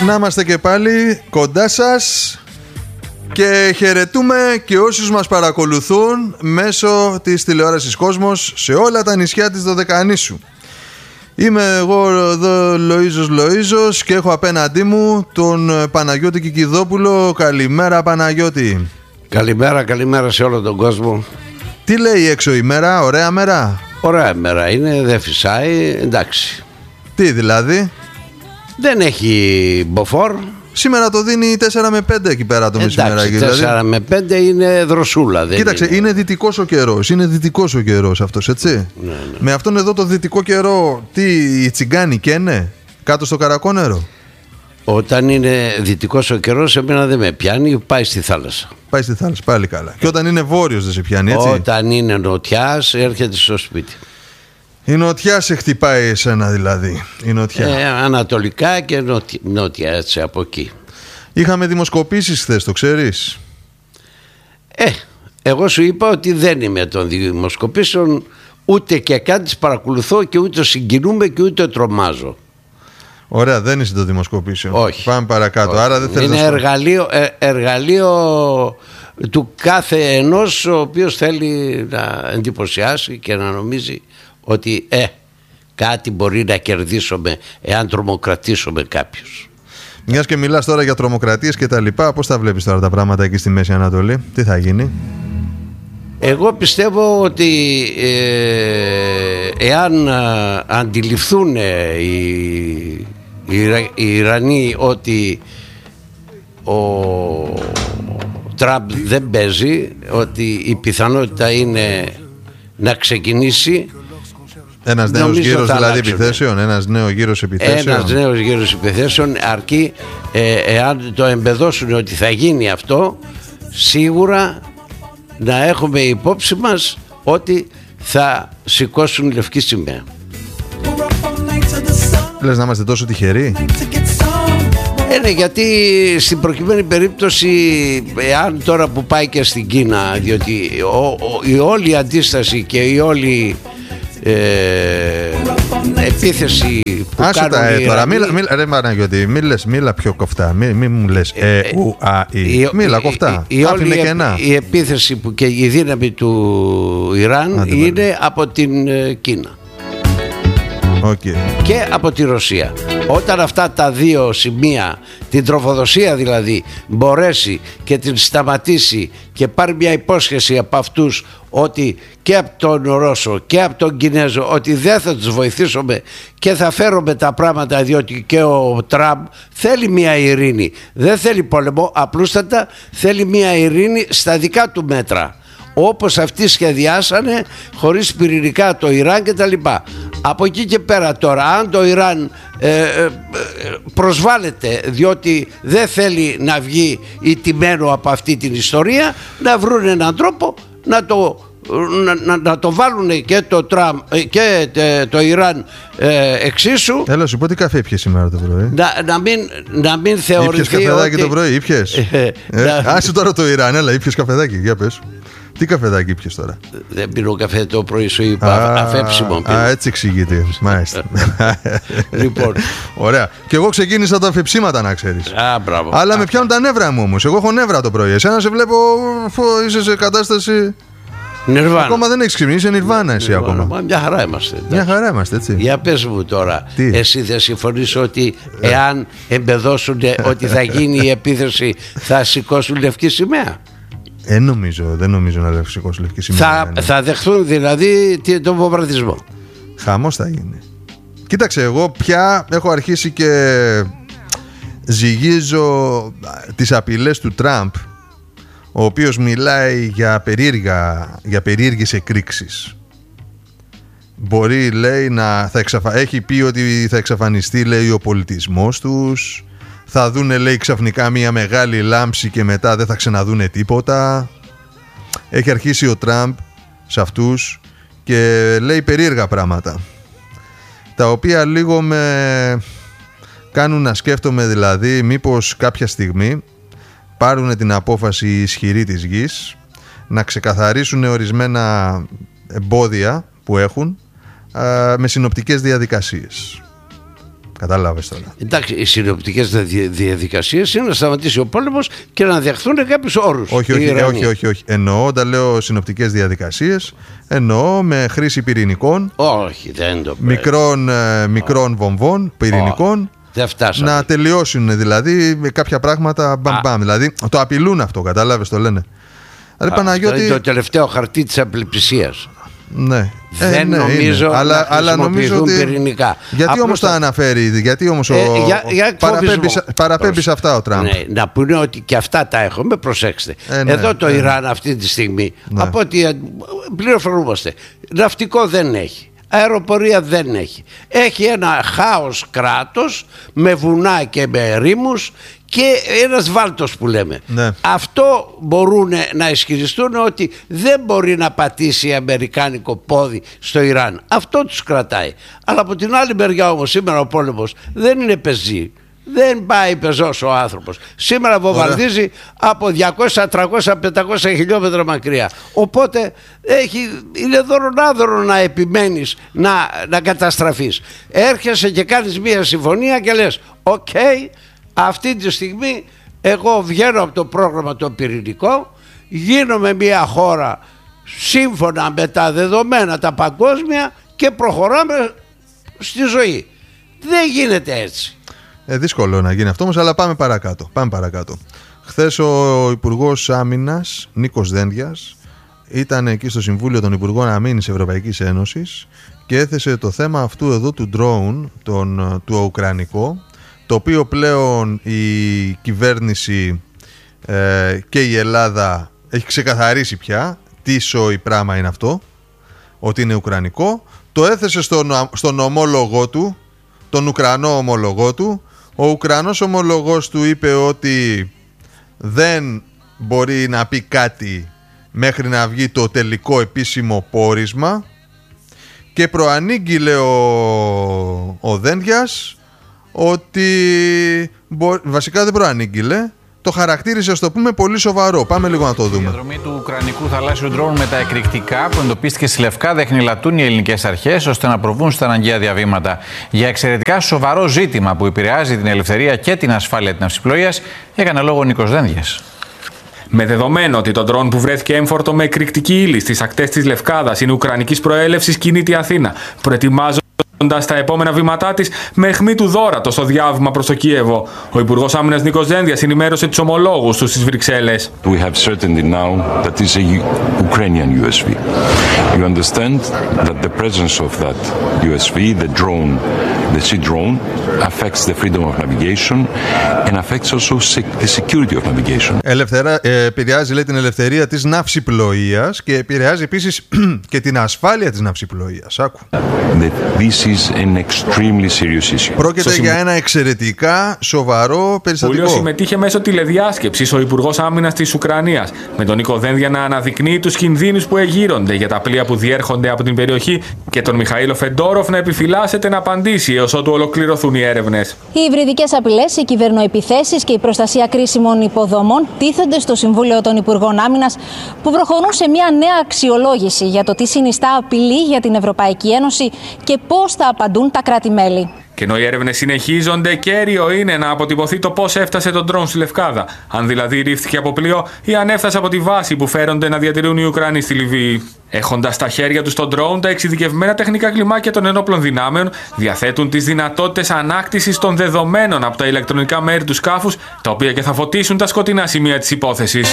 Να είμαστε και πάλι κοντά σας και χαιρετούμε και όσους μας παρακολουθούν μέσω της τηλεόρασης Κόσμος σε όλα τα νησιά της Δωδεκανήσου. Είμαι εγώ εδώ Λοΐζος και έχω απέναντί μου τον Παναγιώτη Κικιδόπουλο. Καλημέρα Παναγιώτη. Καλημέρα σε όλο τον κόσμο. Τι λέει έξω η μέρα, ωραία μέρα? Ωραία μέρα είναι, δεν φυσάει, εντάξει. Τι δηλαδή? Δεν έχει μποφόρ. Σήμερα το δίνει 4 με 5 εκεί πέρα το μεσημεράκι. Εντάξει, 4 με 5 είναι δροσούλα. Δεν κοίταξε, είναι δυτικός ο καιρός. Είναι δυτικός ο καιρός αυτός, έτσι. Ναι. Με αυτόν εδώ το δυτικό καιρό, τι, οι τσιγκάνοι καίνε κάτω στο Καρακόνερο? Όταν είναι δυτικός ο καιρός, εμένα δεν με πιάνει, πάει στη θάλασσα. Πάει στη θάλασσα, πάλι καλά. Και όταν είναι βόρειος δεν σε πιάνει, έτσι. Όταν είναι νοτιάς, έρχεται στο σπίτι. Η νοτιά σε χτυπάει εσένα δηλαδή. Η νοτιά. Ανατολικά και νότια, έτσι, από εκεί. Είχαμε δημοσκοπήσεις χθες, το ξέρεις? Εγώ σου είπα ότι δεν είμαι των δημοσκοπήσεων, ούτε και καν τις παρακολουθώ και ούτε συγκινούμε και ούτε τρομάζω. Ωραία, δεν είσαι των δημοσκοπήσεων. Όχι. Πάμε παρακάτω. Όχι. Άρα δεν θέλεις είναι εργαλείο του κάθε ενός ο οποίος θέλει να εντυπωσιάσει και να νομίζει ότι κάτι μπορεί να κερδίσουμε εάν τρομοκρατήσουμε κάποιους. Μιας και μιλάς τώρα για τρομοκρατίες και τα λοιπά, πώς τα βλέπεις τώρα τα πράγματα εκεί στη Μέση Ανατολή? Τι θα γίνει? Εγώ πιστεύω ότι εάν αντιληφθούν οι Ιρανοί ότι ο Τραμπ δεν παίζει, ότι η πιθανότητα είναι να ξεκινήσει ένας νέος γύρος δηλαδή επιθέσεων, ένας νέος γύρος επιθέσεων, αρκεί εάν το εμπεδώσουν ότι θα γίνει αυτό, σίγουρα να έχουμε υπόψη μας ότι θα σηκώσουν λευκή σημαία. Λες να είμαστε τόσο τυχεροί? Ναι, γιατί στην προκειμένη περίπτωση, εάν τώρα που πάει και στην Κίνα, διότι η όλη αντίσταση και η όλη επίθεση που άσε κάνουν τώρα, ρε Παναγιώτη, μίλα πιο κοφτά, μην μου λες μίλα κοφτά, άφηνε κενά. Η επίθεση που και η δύναμη του Ιράν είναι από την Κίνα. Και από τη Ρωσία. Όταν αυτά τα δύο σημεία, την τροφοδοσία δηλαδή, μπορέσει και την σταματήσει και πάρει μια υπόσχεση από αυτούς ότι και από τον Ρώσο και από τον Κινέζο ότι δεν θα τους βοηθήσουμε και θα φέρουμε τα πράγματα, διότι και ο Τραμπ θέλει μια ειρήνη, δεν θέλει πόλεμο, απλούστατα θέλει μια ειρήνη στα δικά του μέτρα, όπως αυτοί σχεδιάσανε, χωρίς πυρηνικά το Ιράν και τα λοιπά. Από εκεί και πέρα τώρα, αν το Ιράν προσβάλλεται διότι δεν θέλει να βγει ηττημένο από αυτή την ιστορία, να βρουν έναν τρόπο να το βάλουν και το Τραμπ και το Ιράν εξίσου. Έλα σου πω, τι καφέ ήπιες σήμερα το πρωί? Να μην θεωρηθεί. Ήπιες καφεδάκι το πρωί, ήπιες? Άσε τώρα το Ιράν, έλα, ήπιες καφεδάκι, για πες. Τι καφεδάκι ήπιες τώρα? Δεν πίνω καφέ το πρωί, σου είπα, αφέψιμο πίνω. Έτσι εξηγείται, μάλιστα. Λοιπόν. Ωραία. Και εγώ ξεκίνησα τα αφεψίματα, να ξέρεις. Αλλά με πιάνουν τα νεύρα μου όμως. Εγώ έχω νεύρα το πρωί. Εσένα σε βλέπω, είσαι σε κατάσταση Νιρβάνα. Ακόμα δεν έχεις ξυπνήσει, είναι Νιρβάνα εσύ ακόμα. Μια χαρά είμαστε. Μια χαρά είμαστε, έτσι. Για πες μου τώρα, εσύ δεν συμφωνείς ότι εάν εμπεδώσουν ότι θα γίνει η επίθεση θα σηκώσουν λευκή σημαία? Δεν νομίζω να σηκώσουν λευκή σημαία. Θα δεχθούν δηλαδή τον βομβαρδισμό. Χαμός θα γίνει. Κοίταξε, εγώ πια έχω αρχίσει και ζυγίζω τις απειλές του Τραμπ, ο οποίος μιλάει για περίεργες εκρήξεις. Μπορεί, λέει, έχει πει ότι θα εξαφανιστεί, λέει, ο πολιτισμός τους. Θα δούνε, λέει, ξαφνικά μια μεγάλη λάμψη και μετά δεν θα ξαναδούνε τίποτα. Έχει αρχίσει ο Τραμπ σε αυτούς και λέει περίεργα πράγματα, τα οποία λίγο με κάνουν να σκέφτομαι, δηλαδή μήπως κάποια στιγμή πάρουν την απόφαση ισχυρή της γης να ξεκαθαρίσουν ορισμένα εμπόδια που έχουν με συνοπτικές διαδικασίες. Κατάλαβες τώρα. Εντάξει, οι συνοπτικές διαδικασίες είναι να σταματήσει ο πόλεμος και να δεχθούν κάποιους όρους. Όχι. Εννοώ, όταν λέω συνοπτικές διαδικασίες, εννοώ με χρήση πυρηνικών. Όχι, δεν το μικρών βομβών πυρηνικών. Δεν φτάσαμε. Να τελειώσουν δηλαδή με κάποια πράγματα μπαμ. Δηλαδή το απειλούν αυτό, κατάλαβες, το λένε. Παναγιώτη... είναι το τελευταίο χαρτί της απελπισίας. Ναι. Δεν νομίζω αλλά να χρησιμοποιηθούν ότι... πυρηνικά. Γιατί όμως τα αναφέρει, γιατί όμως παραπέμπει σε αυτά ο Τραμπ. Ναι, να πούνε ότι και αυτά τα έχουμε, προσέξτε. Εδώ το Ιράν αυτή τη στιγμή, από ό,τι πληροφορούμαστε, ναυτικό δεν έχει. Αεροπορία δεν έχει. Έχει ένα χάος κράτος με βουνά και με ερήμους και ένας βάλτος που λέμε. Ναι. Αυτό μπορούν να ισχυριστούν ότι δεν μπορεί να πατήσει αμερικάνικο πόδι στο Ιράν. Αυτό τους κρατάει. Αλλά από την άλλη μεριά όμως σήμερα ο πόλεμος δεν είναι πεζή. Δεν πάει πεζός ο άνθρωπος. Σήμερα βομβαρδίζει από 200, 300, 500 χιλιόμετρα μακριά. Οπότε είναι δωρονάδωρο να επιμένεις να καταστραφείς. Έρχεσαι και κάνεις μια συμφωνία και λες «ΟΚ, αυτή τη στιγμή εγώ βγαίνω από το πρόγραμμα το πυρηνικό, γίνομαι μια χώρα σύμφωνα με τα δεδομένα τα παγκόσμια και προχωράμε στη ζωή». Δεν γίνεται έτσι. Δύσκολο να γίνει αυτό όμως, αλλά πάμε παρακάτω. Χθες ο Υπουργός Άμυνας Νίκος Δένδιας ήταν εκεί στο Συμβούλιο των Υπουργών Αμήνης Ευρωπαϊκής Ένωσης και έθεσε το θέμα αυτού εδώ του drone, του ουκρανικό, το οποίο πλέον η κυβέρνηση και η Ελλάδα έχει ξεκαθαρίσει πια τι σοϊ πράγμα είναι αυτό, ότι είναι ουκρανικό. Το έθεσε στον ομόλογό του, τον Ουκρανό ομόλογό του. Ο Ουκρανός ομολογός του είπε ότι δεν μπορεί να πει κάτι μέχρι να βγει το τελικό επίσημο πόρισμα και προανήγγειλε ο Δένδιας ότι βασικά δεν προανήγγειλε, το χαρακτήρισε, ας το πούμε, πολύ σοβαρό. Πάμε λίγο να το δούμε. Η διαδρομή του ουκρανικού θαλάσσιου ντρόουν με τα εκρηκτικά που εντοπίστηκε στη Λευκάδα εχνηλατούν οι ελληνικές αρχές ώστε να προβούν στα αναγκαία διαβήματα. Για εξαιρετικά σοβαρό ζήτημα που επηρεάζει την ελευθερία και την ασφάλεια της ναυσιπλοείας, έκανε λόγο ο Νίκος Δένδιας. Με δεδομένο ότι το ντρόουν που βρέθηκε έμφορτο με εκρηκτική ύλη στις ακτές της Λευκάδας είναι ουκρανικής προέλευσης, κινείται η Αθήνα, προετοιμάζοντας τα επόμενα βήματά της με αιχμή του δόρατο στο διάβημα προς το Κίεβο. Ο Υπουργός Άμυνας Νίκος Δένδιας ενημέρωσε τους ομολόγους του στις Βρυξέλλες. We have certainty now that is a Ukrainian USV. You understand that the presence of that USV, the drone, the sea drone, affects the freedom of navigation and affects also the security of navigation. Επηρεάζει, λέει, την ελευθερία της ναυσιπλοείας και επηρεάζει επίσης και την ασφάλεια της ναυσιπλοείας. Άκου. This is an extremely serious issue. Πρόκειται για ένα εξαιρετικά σοβαρό περιστατικό. Πολύ συμμετείχε μέσω τηλεδιάσκεψης ο Υπουργός Άμυνας της Ουκρανίας, με τον Νίκο Δένδια να αναδεικνύει τους κινδύνους που εγείρονται για τα πλοία που διέρχονται από την περιοχή και τον Μιχαήλο Φεντόροφ να επιφυλάσσεται να απαντήσει έως ότου ολοκληρωθούν οι έρευνες. Οι υβριδικές απειλές, οι κυβερνοεπιθέσεις και η προστασία κρίσιμων υποδομών τίθενται στο Συμβούλιο των Υπουργών Άμυνας, που προχωρούν σε μια νέα αξιολόγηση για το τι συνιστά απειλή για την Ευρωπαϊκή Ένωση και πώς θα απαντούν τα κράτη-μέλη. Και ενώ οι έρευνες συνεχίζονται, κέριο είναι να αποτυπωθεί το πώς έφτασε το ντρόουν στη Λευκάδα. Αν δηλαδή ρίφθηκε από πλοίο ή αν έφτασε από τη βάση που φέρονται να διατηρούν οι Ουκρανοί στη Λιβύη. Έχοντας στα χέρια τους το ντρόουν, τα εξειδικευμένα τεχνικά κλιμάκια των ενόπλων δυνάμεων διαθέτουν τις δυνατότητες ανάκτησης των δεδομένων από τα ηλεκτρονικά μέρη του σκάφους, τα οποία και θα φωτίσουν τα σκοτεινά σημεία της υπόθεσης.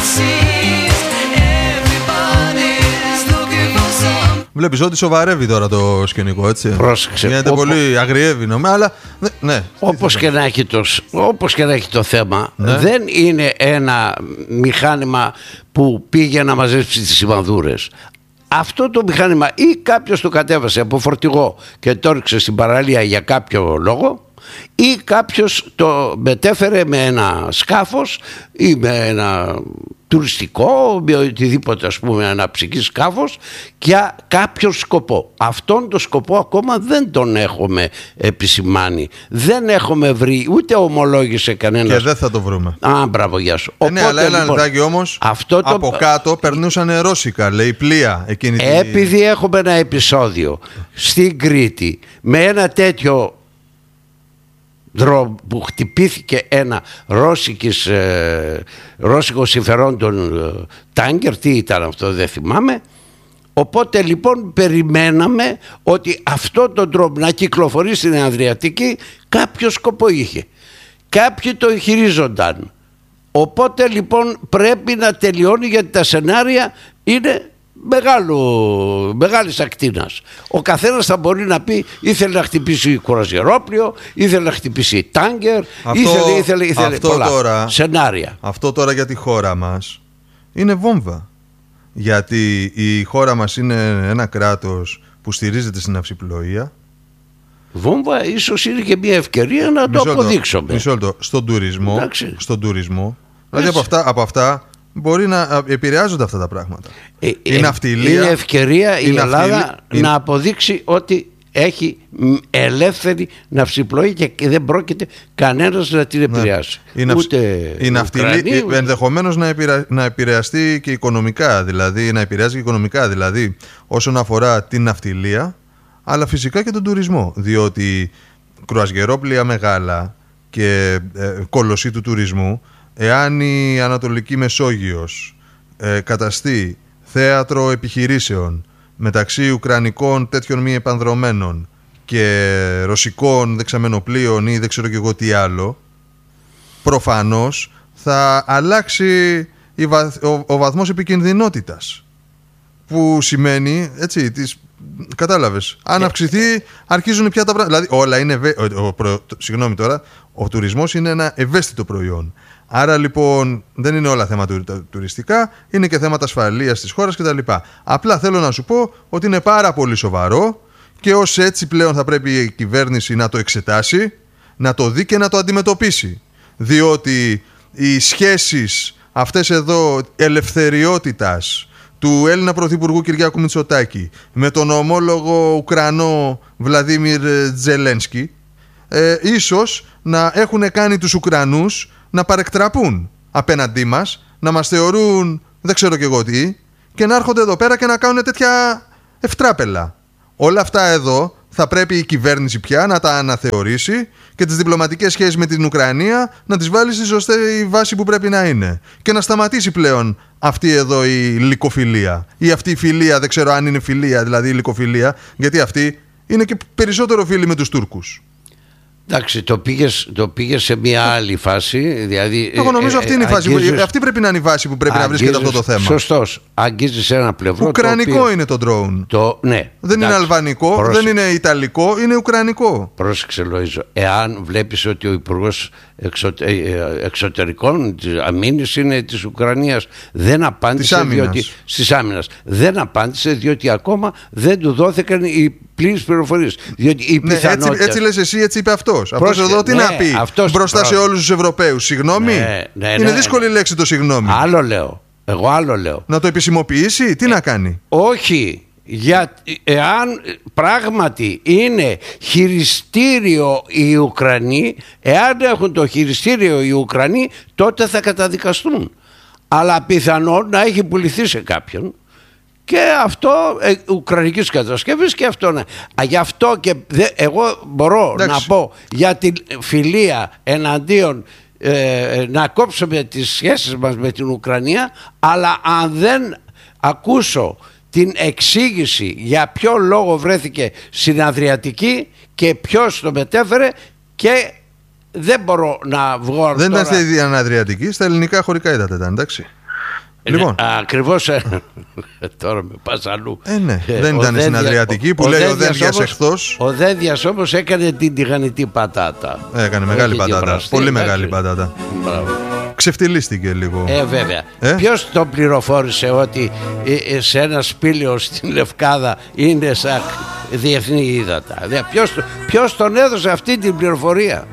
Βλέπεις ότι σοβαρεύει τώρα το σκηνικό, έτσι. Πρόσεξε. Γίνεται πολύ αγριεύει, αλλά ναι. Όπως και να έχει το θέμα, ναι, δεν είναι ένα μηχάνημα που πήγε να μαζέψει τις σημαδούρες. Αυτό το μηχάνημα ή κάποιος το κατέβασε από φορτηγό και το έριξε στην παραλία για κάποιο λόγο, ή κάποιος το μετέφερε με ένα σκάφος ή με ένα τουριστικό, με οτιδήποτε, ας πούμε, αναψυκή σκάφος για κάποιο σκοπό. Αυτόν τον σκοπό ακόμα δεν τον έχουμε επισημάνει. Δεν έχουμε βρει, ούτε ομολόγησε κανένας. Και δεν θα το βρούμε. Μπράβο, γεια σου. Ναι, αλλά ένα λεπτάκι όμως, από κάτω περνούσαν ρώσικα, λέει, πλοία εκείνη. Επειδή έχουμε ένα επεισόδιο στην Κρήτη με ένα τέτοιο δρόμο που χτυπήθηκε ένα ρώσικο συμφερόντων τάγκερ, τι ήταν αυτό δεν θυμάμαι. Οπότε λοιπόν περιμέναμε ότι αυτό το δρόμο να κυκλοφορεί στην Αδριατική κάποιο σκοπό είχε. Κάποιοι το χειρίζονταν. Οπότε λοιπόν πρέπει να τελειώνει, γιατί τα σενάρια είναι μεγάλης ακτίνας. Ο καθένας θα μπορεί να πει ήθελε να χτυπήσει κουραζιερόπλιο, ήθελε να χτυπήσει τάγκερ, ήθελε πολλά τώρα, σενάρια. Αυτό τώρα για τη χώρα μας είναι βόμβα. Γιατί η χώρα μας είναι ένα κράτος που στηρίζεται στην ναυσιπλοεία. Βόμβα ίσως είναι και μια ευκαιρία να το αποδείξουμε. Μισό λεπτό. Στον τουρισμό. Δηλαδή από αυτά μπορεί να επηρεάζονται αυτά τα πράγματα. Η ναυτιλία. Είναι ευκαιρία η Ελλάδα να αποδείξει ότι έχει ελεύθερη ναυσιπλοεία και δεν πρόκειται κανένας να την επηρεάσει. Η ναυτιλία ενδεχομένως να επηρεαστεί και οικονομικά, δηλαδή να επηρεάζει και οικονομικά, δηλαδή όσον αφορά την ναυτιλία, αλλά φυσικά και τον τουρισμό, διότι κρουαζιερόπλια μεγάλα και κολοσσοί του τουρισμού, εάν η Ανατολική Μεσόγειος καταστεί θέατρο επιχειρήσεων μεταξύ ουκρανικών τέτοιων μη επανδρωμένων και ρωσικών δεξαμενοπλοίων ή δεν ξέρω και εγώ τι άλλο, προφανώς θα αλλάξει ο βαθμός επικινδυνότητας, που σημαίνει, έτσι, κατάλαβες, αν αυξηθεί αρχίζουν πια τα πράγματα, δηλαδή όλα είναι συγγνώμη τώρα, ο τουρισμός είναι ένα ευαίσθητο προϊόν. Άρα λοιπόν δεν είναι όλα θέματα τουριστικά, είναι και θέματα ασφαλείας της χώρας κτλ. Απλά θέλω να σου πω ότι είναι πάρα πολύ σοβαρό και ως έτσι πλέον θα πρέπει η κυβέρνηση να το εξετάσει, να το δει και να το αντιμετωπίσει. Διότι οι σχέσεις αυτές εδώ ελευθεριότητας του Έλληνα Πρωθυπουργού Κυριάκου Μητσοτάκη με τον ομόλογο Ουκρανό Βλαντίμιρ Τζελένσκι ίσως να έχουν κάνει τους Ουκρανούς να παρεκτραπούν απέναντί μας, να μας θεωρούν δεν ξέρω και εγώ τι, και να έρχονται εδώ πέρα και να κάνουν τέτοια ευτράπελα. Όλα αυτά εδώ θα πρέπει η κυβέρνηση πια να τα αναθεωρήσει και τις διπλωματικές σχέσεις με την Ουκρανία να τις βάλει στη σωστή βάση που πρέπει να είναι. Και να σταματήσει πλέον αυτή εδώ η λυκοφιλία. Ή αυτή η φιλία, δεν ξέρω αν είναι φιλία, δηλαδή η λυκοφιλία, γιατί αυτή είναι και περισσότερο φίλη με τους Τούρκους. Εντάξει, το πήγες σε μια άλλη φάση. Δηλαδή, εγώ νομίζω αυτή είναι η φάση. Αυτή πρέπει να είναι η βάση που πρέπει να βρίσκεται αυτό το θέμα. Σωστός. Αγγίζεις ένα πλευρό. Ουκρανικό οποίο... είναι το ντρόουν. Ναι, δεν είναι αλβανικό, δεν είναι ιταλικό, είναι ουκρανικό. Πρόσεξε, Λοΐζο. Εάν βλέπεις ότι ο Υπουργός Εξωτερικών της Αμήνης είναι της Ουκρανίας, δεν απάντησε στις άμυνας. Δεν απάντησε διότι ακόμα δεν του δόθηκαν οι πλήρες πληροφορίες. Έτσι λες εσύ, έτσι είπε αυτός. Αυτός εδώ τι να πει μπροστά σε όλους τους Ευρωπαίους? Συγγνώμη. Είναι δύσκολη λέξη το συγγνώμη. Άλλο λέω. Εγώ άλλο λέω. Να το επισημοποιήσει, τι να κάνει? Όχι. Εάν πράγματι είναι χειριστήριο οι Ουκρανοί, εάν έχουν το χειριστήριο οι Ουκρανοί, τότε θα καταδικαστούν. Αλλά πιθανόν να έχει πουληθεί σε κάποιον. Και αυτό ουκρανικής κατασκευής και αυτό. Γι' αυτό και εγώ μπορώ να πω για την φιλία εναντίον να κόψουμε τις σχέσεις μας με την Ουκρανία, αλλά αν δεν ακούσω την εξήγηση για ποιο λόγο βρέθηκε στην Αδριατική και ποιος το μετέφερε, και δεν μπορώ να βγω. Δεν ήταν στη Αδριατική, στα ελληνικά χωρικά ήταν, εντάξει. Λοιπόν. Ακριβώς. Τώρα με πας αλλού. Ναι. Δεν ήταν στην Αδριατική που λέει ο Δένδιας εχθός. Ο Δένδιας όμως έκανε την τηγανιτή πατάτα. Έκανε μεγάλη πατάτα. Πολύ μεγάλη πατάτα. Ξεφτυλίστηκε λίγο. Βέβαια. Ποιος τον πληροφόρησε ότι σε ένα σπήλαιο στην Λευκάδα είναι σαν διεθνή ύδατα? Ποιος τον έδωσε αυτή την πληροφορία?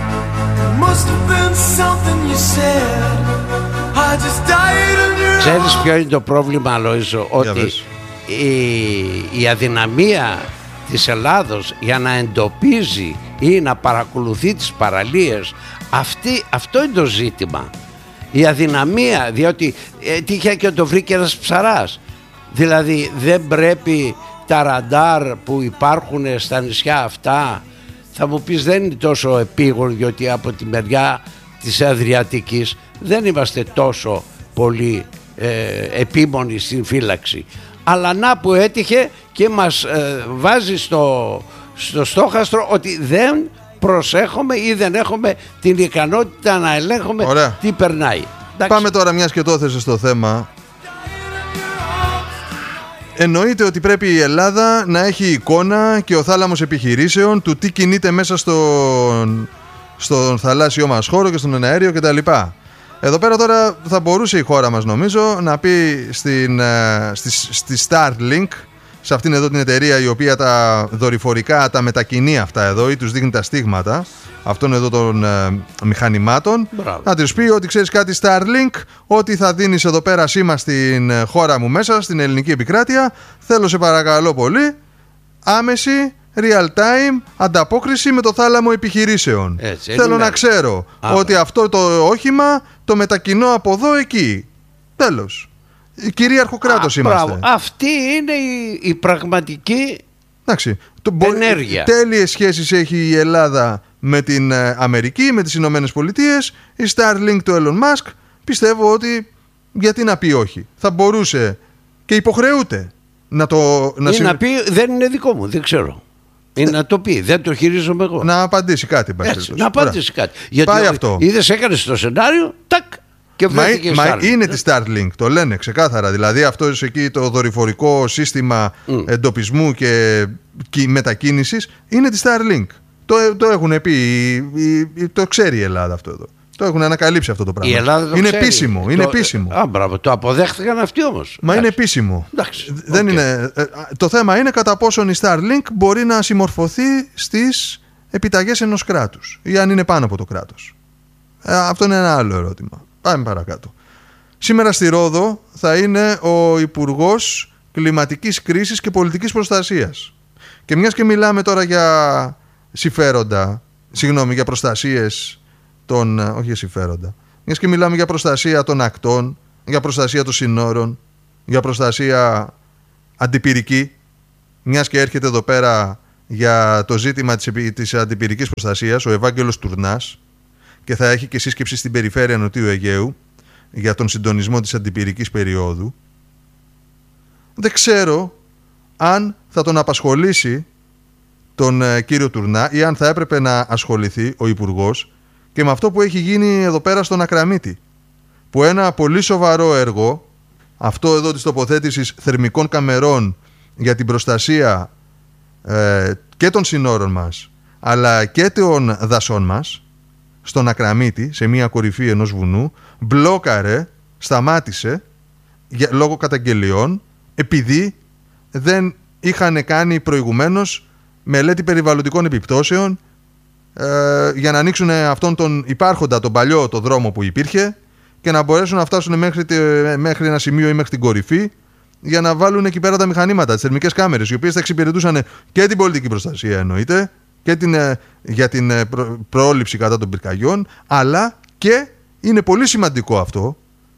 Ξέρεις ποιο είναι το πρόβλημα, Λοΐζο? Ότι η αδυναμία της Ελλάδος για να εντοπίζει ή να παρακολουθεί τις παραλίες, αυτό είναι το ζήτημα. Η αδυναμία, διότι τύχε και το βρήκε ένας ψαράς. Δηλαδή δεν πρέπει τα ραντάρ που υπάρχουν στα νησιά αυτά Θα μου πεις δεν είναι τόσο επίγον, γιατί από τη μεριά της Αδριατικής δεν είμαστε τόσο πολύ επίμονοι στην φύλαξη. Αλλά να που έτυχε και μας βάζει στο στόχαστρο ότι δεν προσέχουμε ή δεν έχουμε την ικανότητα να ελέγχουμε τι περνάει. Πάμε τώρα, μιας και το έθεσες στο θέμα. Εννοείται ότι πρέπει η Ελλάδα να έχει εικόνα και ο θάλαμος επιχειρήσεων του τι κινείται μέσα στον θαλάσσιο μας χώρο και στον εναέριο κτλ. Εδώ πέρα τώρα θα μπορούσε η χώρα μας, νομίζω, να πει στη Starlink, σε αυτήν εδώ την εταιρεία η οποία τα δορυφορικά τα μετακινεί αυτά εδώ ή τους δείχνει τα στίγματα αυτών εδώ των μηχανημάτων. Μπράβο. Να τους πει ότι ξέρεις κάτι Starlink, ότι θα δίνεις εδώ πέρα σήμα στην χώρα μου μέσα, στην ελληνική επικράτεια, θέλω σε παρακαλώ πολύ άμεση real time ανταπόκριση με το θάλαμο επιχειρήσεων. Έτσι, θέλω να ξέρω ότι αυτό το όχημα το μετακινώ από εδώ εκεί. Τέλος. Κυρίαρχο κράτος είμαστε. Μπράβο. Αυτή είναι η πραγματική ενέργεια. Τέλειες σχέσεις έχει η Ελλάδα με την Αμερική, με τις Ηνωμένες Πολιτείες. Η Starlink του Elon Musk, πιστεύω ότι γιατί να πει όχι. Θα μπορούσε και υποχρεούται να το... να πει δεν είναι δικό μου, δεν ξέρω. Είναι να το πει, δεν το χειρίζομαι εγώ. Να απαντήσει κάτι. Να απαντήσει κάτι. Γιατί πάει αυτό. Είδες, έκανες το σενάριο, τάκ. Μα είναι τη Starlink, το λένε ξεκάθαρα. Δηλαδή αυτό εκεί το δορυφορικό σύστημα εντοπισμού και μετακίνησης είναι τη Starlink. Το έχουν πει, το ξέρει η Ελλάδα αυτό εδώ. Το έχουν ανακαλύψει αυτό το πράγμα. Η Ελλάδα το είναι ξέρει. επίσημο. Είναι επίσημο. Μπράβο, το αποδέχτηκαν αυτοί όμως. Μα είναι επίσημο. Δεν είναι, το θέμα είναι κατά πόσον η Starlink μπορεί να συμμορφωθεί στις επιταγές ενός κράτους ή αν είναι πάνω από το κράτος. Αυτό είναι ένα άλλο ερώτημα. Πάμε παρακάτω. Σήμερα στη Ρόδο θα είναι ο Υπουργός Κλιματικής Κρίσης και Πολιτικής Προστασίας. Και μιας και μιλάμε τώρα για συμφέροντα, για προστασίες των... όχι για συμφέροντα. Μιας και μιλάμε για προστασία των ακτών, για προστασία των συνόρων, για προστασία αντιπυρική, μιας και έρχεται εδώ πέρα για το ζήτημα της αντιπυρικής προστασίας ο Ευάγγελος Τουρνάς, και θα έχει και σύσκεψη στην περιφέρεια Νοτιού Αιγαίου για τον συντονισμό της αντιπυρικής περίοδου. Δεν ξέρω αν θα τον απασχολήσει τον κύριο Τουρνά ή αν θα έπρεπε να ασχοληθεί ο Υπουργός και με αυτό που έχει γίνει εδώ πέρα στον Ακραμίτη, που ένα πολύ σοβαρό έργο, αυτό εδώ της τοποθέτησης θερμικών καμερών για την προστασία και των συνόρων μας αλλά και των δασών μας, στον Ακραμίτη, σε μια κορυφή ενός βουνού, μπλόκαρε, σταμάτησε λόγω καταγγελιών, επειδή δεν είχαν κάνει προηγουμένως μελέτη περιβαλλοντικών επιπτώσεων για να ανοίξουν αυτόν τον υπάρχοντα, τον παλιό το δρόμο που υπήρχε και να μπορέσουν να φτάσουν μέχρι ένα σημείο ή μέχρι την κορυφή για να βάλουν εκεί πέρα τα μηχανήματα, τις θερμικές κάμερες, οι οποίες θα εξυπηρετούσαν και την πολιτική προστασία εννοείται, και για την πρόληψη κατά των πυρκαγιών, αλλά και είναι πολύ σημαντικό αυτό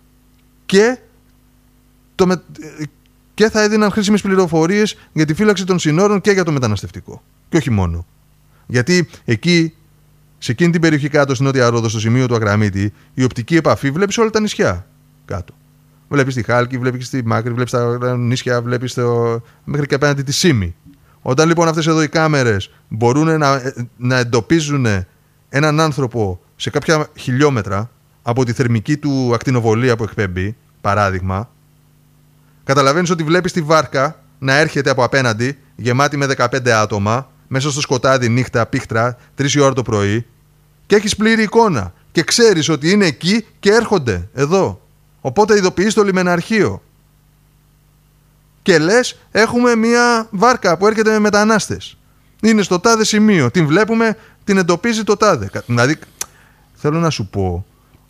και θα έδιναν χρήσιμες πληροφορίες για τη φύλαξη των συνόρων και για το μεταναστευτικό. Και όχι μόνο. Γιατί εκεί, σε εκείνη την περιοχή κάτω στην Νότια Ρόδο, στο σημείο του Ακραμίτη, η οπτική επαφή βλέπεις όλα τα νησιά κάτω. Βλέπεις τη Χάλκη, βλέπεις τη Μάκρη, βλέπεις τα νησιά, βλέπεις μέχρι και απέναντι τη Σύμη. Όταν λοιπόν αυτές εδώ οι κάμερες μπορούν να εντοπίζουν έναν άνθρωπο σε κάποια χιλιόμετρα από τη θερμική του ακτινοβολία που εκπέμπει, παράδειγμα, καταλαβαίνεις ότι βλέπεις τη βάρκα να έρχεται από απέναντι γεμάτη με 15 άτομα μέσα στο σκοτάδι νύχτα, πίχτρα, 3 η ώρα το πρωί, και έχεις πλήρη εικόνα και ξέρεις ότι είναι εκεί και έρχονται εδώ. Οπότε ειδοποιείς το λιμεναρχείο και λες, έχουμε μια βάρκα που έρχεται με μετανάστες, είναι στο τάδε σημείο, την βλέπουμε, την εντοπίζει το τάδε. Δηλαδή θέλω να σου πω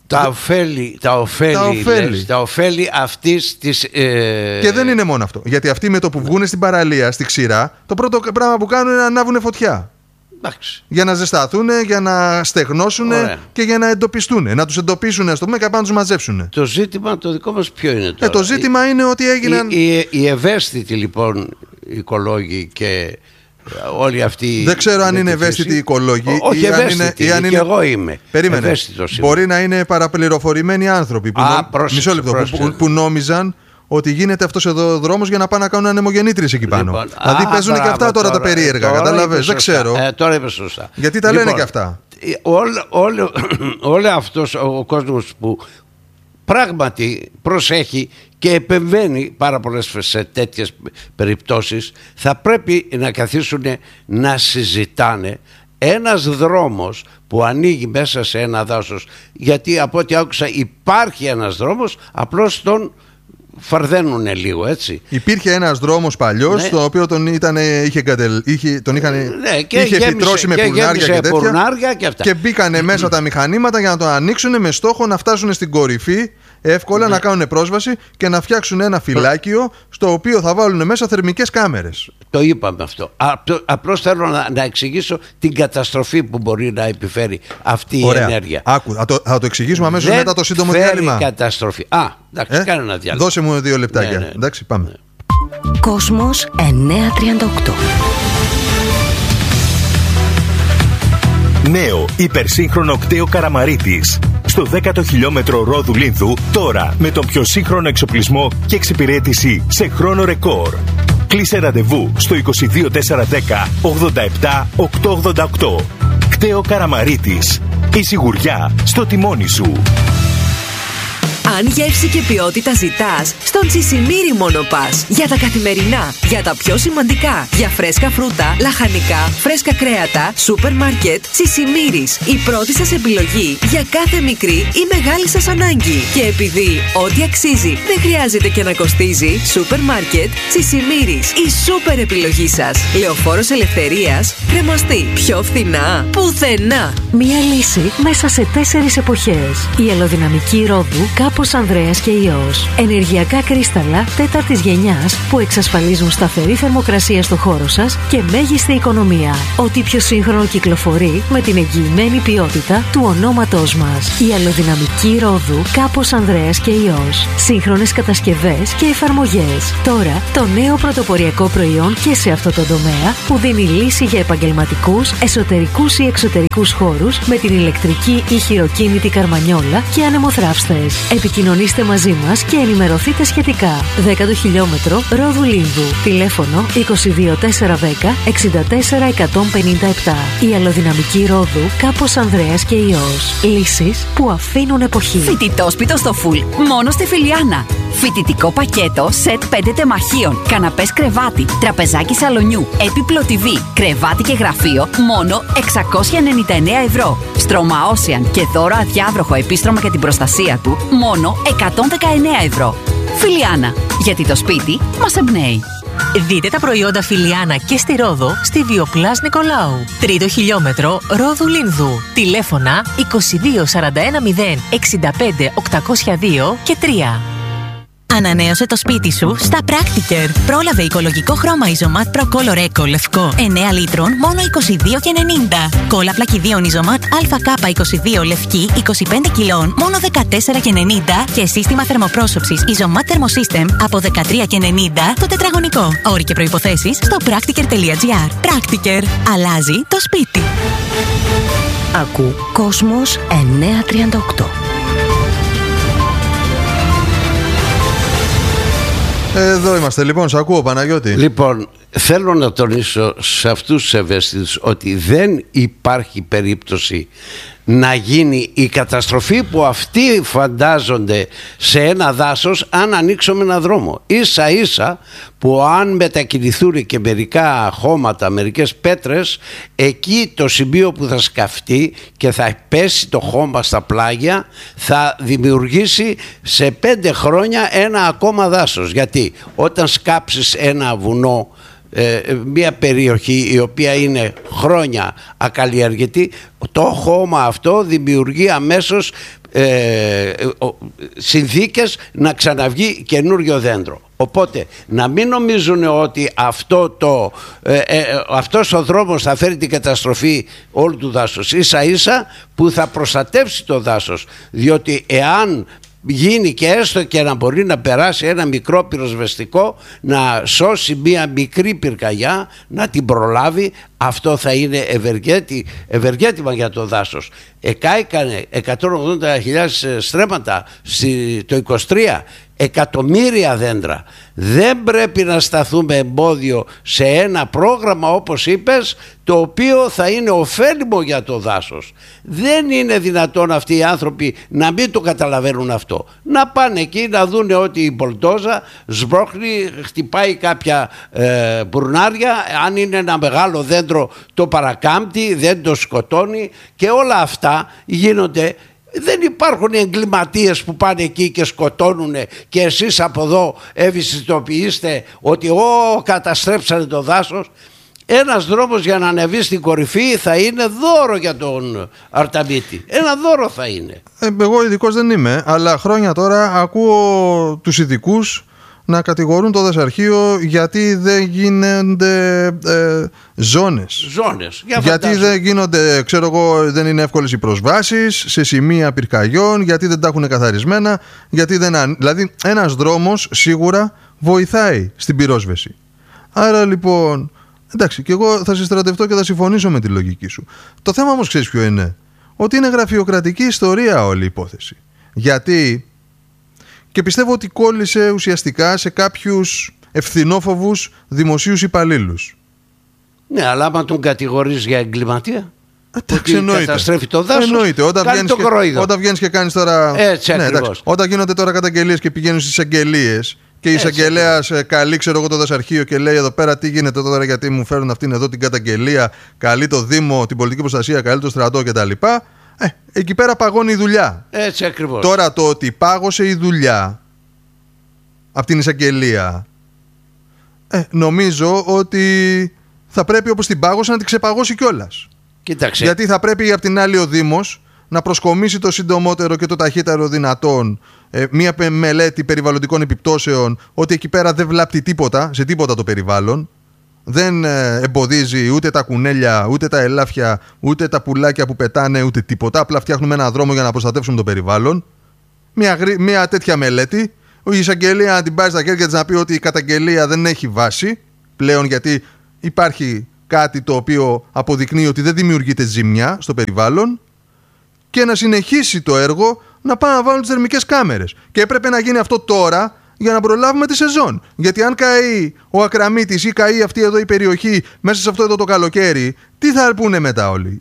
τα ωφέλη αυτής της και δεν είναι μόνο αυτό, γιατί αυτοί με το που βγουν στην παραλία, στη ξηρά, το πρώτο πράγμα που κάνουν είναι να ανάβουν φωτιά. Για να ζεσταθούν, για να στεγνώσουν. Ωραία. Και για να εντοπιστούν. Να τους εντοπίσουν, ας το πούμε, και να τους μαζέψουν. Το ζήτημα το δικό μας ποιο είναι τώρα? Το ζήτημα είναι ότι έγιναν. Οι ευαίσθητοι λοιπόν οικολόγοι και όλη αυτή. Δεν ξέρω αν είναι ευαίσθητοι οι οικολόγοι. Όχι ευαίσθητοι, και εγώ είμαι. Περίμενε. Μπορεί να είναι παραπληροφορημένοι άνθρωποι μισό λεπτό, που νόμιζαν ότι γίνεται αυτός εδώ δρόμος για να πάνε να κάνουν ανεμογεννήτριες εκεί πάνω. Λοιπόν, δηλαδή παίζουν και αυτά τώρα τα περίεργα. Καταλαβες, δεν ξέρω. Τώρα είπε σωστά. Γιατί τα λένε και αυτά. Όλο αυτός ο κόσμος που πράγματι προσέχει και επεμβαίνει πάρα πολλές φορές σε τέτοιες περιπτώσεις, θα πρέπει να καθίσουν να συζητάνε ένας δρόμος που ανοίγει μέσα σε ένα δάσος, γιατί από ό,τι άκουσα υπάρχει ένας δρόμος, απλώς τον φαρδένουνε λίγο, έτσι. Υπήρχε ένας δρόμος παλιός, ναι, το οποίο τον είχε φυτρώσει με πουρνάρια και τέτοια, και μπήκανε μέσα τα μηχανήματα για να το ανοίξουν με στόχο να φτάσουν στην κορυφή εύκολα, να κάνουν πρόσβαση και να φτιάξουν ένα φυλάκιο στο οποίο θα βάλουν μέσα θερμικές κάμερες. Το είπαμε αυτό. Απλώς θέλω να εξηγήσω την καταστροφή που μπορεί να επιφέρει αυτή η ενέργεια. Άκου, θα το εξηγήσουμε αμέσως μετά το σύντομο διάλειμμα. Καταστροφή. Εντάξει, κάνε ένα διάλειμμα. Δώσε μου 2 λεπτάκια. Ναι. Εντάξει, πάμε. Κόσμος 938. Νέο υπερσύγχρονο κτέο Καραμαρίτης. Στο 10ο χιλιόμετρο Ρόδου Λίνθου, τώρα με τον πιο σύγχρονο εξοπλισμό και εξυπηρέτηση σε χρόνο ρεκόρ. Κλείσε ραντεβού στο 22410 87 888. Κτέο Καραμαρίτης. Η σιγουριά στο τιμόνι σου. Αν γεύση και ποιότητα ζητάς, στον Τσισιμίρι μόνο πας. Για τα καθημερινά, για τα πιο σημαντικά, για φρέσκα φρούτα, λαχανικά, φρέσκα κρέατα, σούπερ μάρκετ, Τσισιμίρις. Η πρώτη σας επιλογή για κάθε μικρή ή μεγάλη σας ανάγκη. Και επειδή ό,τι αξίζει δεν χρειάζεται και να κοστίζει, σούπερ μάρκετ, Τσισιμίρις. Η σούπερ επιλογή σας. Λεωφόρος Ελευθερίας, Κρεμαστή. Πιο φθηνά, πουθενά. Μία λύση μέσα σε 4 εποχές. Η αλλοδυναμική Ρόδου Κάπος Ανδρέας και Υιός. Ενεργειακά κρίσταλα 4ης γενιάς που εξασφαλίζουν σταθερή θερμοκρασία στο χώρο σας και μέγιστη οικονομία. Ό,τι πιο σύγχρονο κυκλοφορεί με την εγγυημένη ποιότητα του ονόματός μας. Η αλλοδυναμική Ρόδου Κάπος Ανδρέας και Υιός. Σύγχρονες κατασκευές και εφαρμογές. Τώρα το νέο πρωτοποριακό προϊόν και σε αυτό το τομέα που δίνει λύση για επαγγελματικούς, εσωτερικούς ή εξωτερικούς χώρους με την ηλεκτρική ή χειροκίνητη καρμανιόλα και ανεμοθράυστες. Επικοινωνήστε μαζί μας και ενημερωθείτε σχετικά. 10ο χιλιόμετρο Ρόδου Λίνδου. Τηλέφωνο 22410 64 157. Η αλλοδυναμική Ρόδου Κάπος Ανδρέας και Υιός. Λύσεις που αφήνουν εποχή. Φοιτητόσπιτο στο φουλ. Μόνο στη Φιλιάνα. Φοιτητικό πακέτο σετ 5 τεμαχίων. Καναπές κρεβάτι. Τραπεζάκι σαλονιού. Έπιπλο TV. Κρεβάτι και γραφείο. Μόνο 699 ευρώ. Στρώμα Ocean και δώρο αδιάβροχο επίστρωμα για την προστασία του. Μόνο 119 ευρώ. Φιλιάνα. Γιατί το σπίτι μας εμπνέει. Δείτε τα προϊόντα Φιλιάνα και στη Ρόδο στη Βιοπλάς Νικολάου. 3ο χιλιόμετρο Ρόδου Λίνδου. Τηλέφωνα 2241 0 65 802 και 3. Ανανέωσε το σπίτι σου στα Practiker. Πρόλαβε οικολογικό χρώμα Isomat Pro Color Eco λευκό 9 λίτρων μόνο 22,90. Κόλλα πλακιδίων Isomat ΑΚ22 λευκή 25 κιλών μόνο 14,90. Και σύστημα θερμοπρόσωψης Isomat Thermosystem από 13,90 το τετραγωνικό. Όροι και προϋποθέσεις στο practiker.gr. Practiker. Αλλάζει το σπίτι. Ακού Κόσμος 938. Εδώ είμαστε λοιπόν, σ' ακούω Παναγιώτη. Λοιπόν, θέλω να τονίσω σε αυτούς τους ευαίσθητους ότι δεν υπάρχει περίπτωση να γίνει η καταστροφή που αυτοί φαντάζονται σε ένα δάσος αν ανοίξουμε ένα δρόμο. Ίσα ίσα που αν μετακινηθούν και μερικά χώματα, μερικές πέτρες, εκεί το σημείο που θα σκαφτεί και θα πέσει το χώμα στα πλάγια θα δημιουργήσει σε 5 χρόνια ένα ακόμα δάσος. Γιατί όταν σκάψεις ένα βουνό, μια περιοχή η οποία είναι χρόνια ακαλλιεργητή, το χώμα αυτό δημιουργεί αμέσως συνθήκες να ξαναβγεί καινούριο δέντρο. Οπότε να μην νομίζουν ότι αυτός ο δρόμος θα φέρει την καταστροφή όλου του δάσους. Ίσα ίσα που θα προστατεύσει το δάσος, διότι εάν γίνει και έστω και να μπορεί να περάσει ένα μικρό πυροσβεστικό, να σώσει μία μικρή πυρκαγιά, να την προλάβει, αυτό θα είναι ευεργέτημα για το δάσος. Εκάηκανε 180.000 στρέμματα το 23, εκατομμύρια δέντρα. Δεν πρέπει να σταθούμε εμπόδιο σε ένα πρόγραμμα, όπως είπες, το οποίο θα είναι ωφέλιμο για το δάσος. Δεν είναι δυνατόν αυτοί οι άνθρωποι να μην το καταλαβαίνουν αυτό. Να πάνε εκεί να δουν ότι η μπολντόζα σμπρώχνει, χτυπάει κάποια μπουρνάρια, αν είναι ένα μεγάλο δέντρο το παρακάμπτει, δεν το σκοτώνει, και όλα αυτά γίνονται. Δεν υπάρχουν εγκληματίες που πάνε εκεί και σκοτώνουν και εσείς από εδώ ευαισθητοποιείστε ότι καταστρέψανε το δάσος. Ένας δρόμος για να ανεβεί στην κορυφή θα είναι δώρο για τον Αρταμίτη. Ένα δώρο θα είναι. Εγώ ειδικός δεν είμαι, αλλά χρόνια τώρα ακούω τους ειδικούς να κατηγορούν το δασαρχείο γιατί δεν γίνονται ζώνες. Γιατί δεν γίνονται, ξέρω εγώ, δεν είναι εύκολες οι προσβάσεις σε σημεία πυρκαγιών, γιατί δεν τα έχουν καθαρισμένα, γιατί δεν... Δηλαδή ένας δρόμος σίγουρα βοηθάει στην πυρόσβεση. Άρα λοιπόν, εντάξει, και εγώ θα συστρατευτώ και θα συμφωνήσω με τη λογική σου. Το θέμα όμως ξέρεις ποιο είναι? Ότι είναι γραφειοκρατική ιστορία όλη η υπόθεση. Γιατί... Και πιστεύω ότι κόλλησε ουσιαστικά σε κάποιους ευθυνόφοβους δημοσίους υπαλλήλους. Ναι, αλλά άμα τον κατηγορείς για εγκληματία, ότι καταστρέφει το δάσος, εννοείται. Όταν βγαίνεις και κάνεις τώρα... Έτσι, ναι, ακριβώς. Όταν γίνονται τώρα καταγγελίες και πηγαίνουν στις εισαγγελίες και η εισαγγελέας καλεί, ξέρω εγώ, το δασαρχείο και λέει εδώ πέρα τι γίνεται τώρα, γιατί μου φέρουν αυτήν εδώ την καταγγελία, καλεί το Δήμο, την πολιτική προστασία, καλεί το στρατό κτλ. Εκεί πέρα παγώνει η δουλειά. Έτσι ακριβώς. Τώρα το ότι πάγωσε η δουλειά από την εισαγγελία, νομίζω ότι θα πρέπει όπως την πάγωσε να την ξεπαγώσει κιόλας. Κοίταξε. Γιατί θα πρέπει από την άλλη ο Δήμος να προσκομίσει το συντομότερο και το ταχύτερο δυνατόν μία μελέτη περιβαλλοντικών επιπτώσεων, ότι εκεί πέρα δεν βλάπτει τίποτα, σε τίποτα το περιβάλλον. Δεν εμποδίζει ούτε τα κουνέλια, ούτε τα ελάφια, ούτε τα πουλάκια που πετάνε, ούτε τίποτα. Απλά φτιάχνουμε ένα δρόμο για να προστατεύσουμε το περιβάλλον. Μια τέτοια μελέτη. Η εισαγγελία να την πάρει στα χέρια της να πει ότι η καταγγελία δεν έχει βάση πλέον, γιατί υπάρχει κάτι το οποίο αποδεικνύει ότι δεν δημιουργείται ζημιά στο περιβάλλον, και να συνεχίσει το έργο να πάνε να βάλουν τις θερμικές κάμερες. Και έπρεπε να γίνει αυτό τώρα, για να προλάβουμε τη σεζόν. Γιατί αν καεί ο Ακραμίτης ή καεί αυτή εδώ η περιοχή μέσα σε αυτό εδώ το καλοκαίρι, τι θα πούνε μετά όλοι?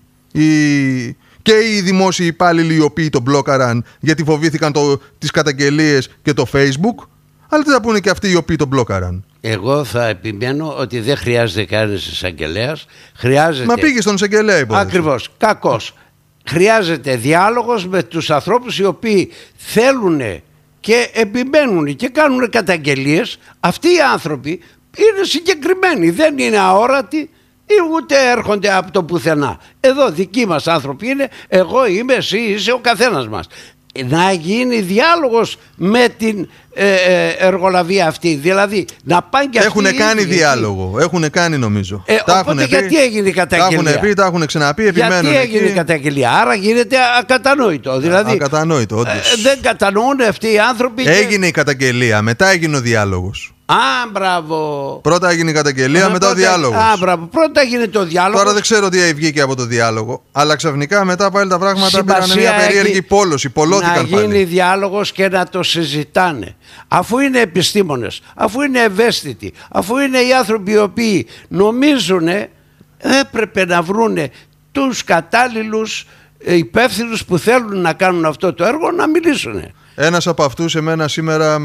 Και οι δημόσιοι υπάλληλοι οι οποίοι τον μπλόκαραν γιατί φοβήθηκαν τις καταγγελίες και το Facebook, αλλά τι θα πούνε και αυτοί οι οποίοι τον μπλόκαραν? Εγώ θα επιμένω ότι δεν χρειάζεται κανένας εισαγγελέας. Χρειάζεται... Μα πήγε στον εισαγγελέα υπόθεση. Ακριβώς. Κακώς. Χρειάζεται διάλογος με τους ανθρώπους οι οποίοι θέλουν και επιμένουν και κάνουν καταγγελίες. Αυτοί οι άνθρωποι είναι συγκεκριμένοι, δεν είναι αόρατοι, ούτε έρχονται από το πουθενά. Εδώ δικοί μας άνθρωποι είναι, εγώ είμαι, εσύ είσαι, ο καθένας μας. Να γίνει διάλογος με την εργολαβία αυτή. Δηλαδή να πάνε και αυτοί. Έχουν κάνει διάλογο. Έχουν κάνει, νομίζω. Οπότε γιατί έγινε η καταγγελία? Τα έχουν πει, τα έχουν ξαναπεί, επιμένουν. Γιατί έγινε η καταγγελία? Άρα γίνεται ακατανόητο. Δηλαδή, ακατανόητο, όντως. Δεν κατανοούν αυτοί οι άνθρωποι. Έγινε η καταγγελία, μετά έγινε ο διάλογος. Μπράβο. Πρώτα έγινε η καταγγελία, μετά ο διάλογος. Μπράβο. Πρώτα έγινε το διάλογο. Τώρα δεν ξέρω τι βγήκε από το διάλογο. Αλλά ξαφνικά μετά πάλι τα πράγματα πήραν μια περίεργη πόλωση. Πολλώθηκαν πάλι. Να γίνει διάλογος και να το συζητάνε. Αφού είναι επιστήμονες, αφού είναι ευαίσθητοι, αφού είναι οι άνθρωποι οι οποίοι νομίζουν, έπρεπε να βρούνε τους κατάλληλους υπεύθυνους που θέλουν να κάνουν αυτό το έργο να μιλήσουν. Ένας από αυτούς εμένα σήμερα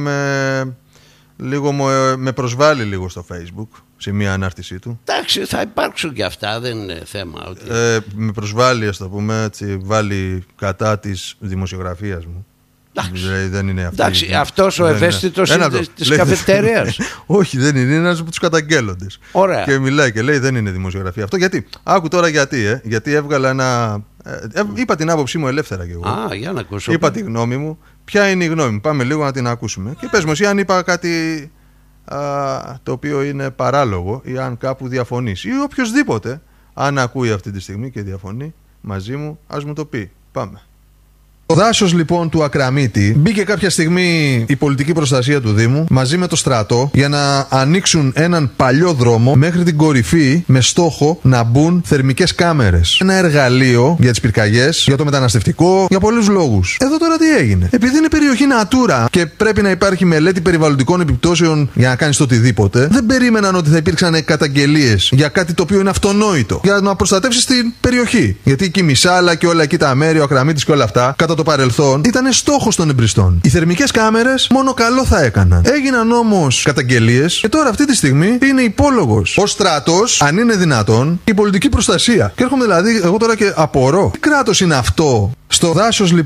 με προσβάλλει λίγο στο Facebook, σε μια ανάρτησή του. Εντάξει, θα υπάρξουν και αυτά, δεν είναι θέμα. Ότι... με προσβάλλει, ας το πούμε έτσι, βάλει κατά της δημοσιογραφίας μου. Δεν είναι αυτή. Εντάξει, αυτός ο ευαίσθητος της καφετέριας. Όχι, δεν είναι, ένας από τους καταγγέλλοντες. Ωραία. Και μιλάει και λέει δεν είναι δημοσιογραφία. Αυτό γιατί? Άκου τώρα γιατί. Γιατί έβγαλα ένα... είπα την άποψή μου ελεύθερα κι εγώ. Για να ακούσω. Είπα τη γνώμη μου. Ποια είναι η γνώμη μου? Πάμε λίγο να την ακούσουμε. Και πες μου εσύ αν είπα κάτι το οποίο είναι παράλογο ή αν κάπου διαφωνείς, ή οποιοσδήποτε αν ακούει αυτή τη στιγμή και διαφωνεί μαζί μου, ας μου το πει. Πάμε. Το δάσος λοιπόν του Ακραμίτη μπήκε κάποια στιγμή η πολιτική προστασία του Δήμου μαζί με το στρατό για να ανοίξουν έναν παλιό δρόμο μέχρι την κορυφή με στόχο να μπουν θερμικές κάμερες. Ένα εργαλείο για τις πυρκαγιές, για το μεταναστευτικό, για πολλούς λόγους. Εδώ τώρα τι έγινε? Επειδή είναι περιοχή Natura και πρέπει να υπάρχει μελέτη περιβαλλοντικών επιπτώσεων για να κάνεις το οτιδήποτε, δεν περίμεναν ότι θα υπήρξαν καταγγελίες για κάτι το οποίο είναι αυτονόητο. Για να προστατεύσεις την περιοχή. Γιατί εκεί η Μισάλα και όλα εκεί τα μέρη, ο Ακραμίτης και όλα αυτά, κατά το παρελθόν, ήταν στόχος των εμπριστών. Οι θερμικές κάμερες μόνο καλό θα έκαναν. Έγιναν όμως καταγγελίες και τώρα αυτή τη στιγμή είναι υπόλογος ο στρατός, αν είναι δυνατόν, η πολιτική προστασία. Και έρχομαι δηλαδή εγώ τώρα και απορώ. Τι κράτος είναι αυτό? Στο δάσος λοιπόν